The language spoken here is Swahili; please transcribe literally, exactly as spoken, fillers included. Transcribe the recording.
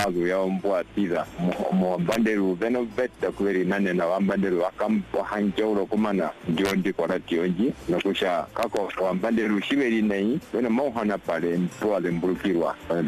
mazu ya mbwa tiza mo banderu beno betta kweri nane na wambanderu akampo hanjoro kumana jondi kora tionji na kusha kako wambanderu shiberi nei beno mohana pale mpwa le mbulukirwa